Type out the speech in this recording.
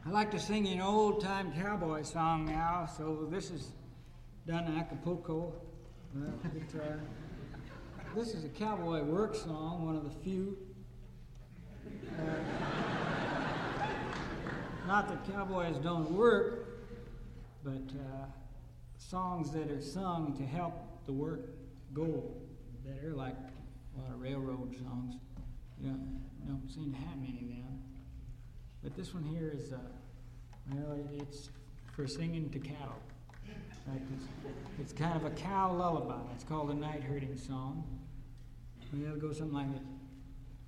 I like to sing an old-time cowboy song now, so this is done in Acapulco. This is a cowboy work song, one of the few. Not that cowboys don't work, but songs that are sung to help the work go better, like a lot of railroad songs. You know, don't seem to have many of them. But this one here is, it's for singing to cattle. Like it's kind of a cow lullaby. It's called a night herding song. It'll go something like this.